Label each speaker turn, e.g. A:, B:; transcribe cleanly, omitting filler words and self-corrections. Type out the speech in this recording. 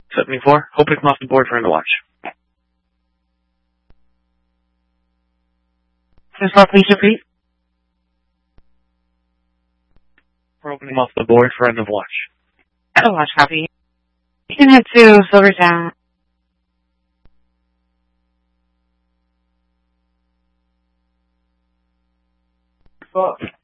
A: 74. Opening them off the board for end of watch.
B: Please repeat.
A: We're opening them off the board for end of watch.
B: End of watch, copy. You can head to Silvertown.
A: Fuck.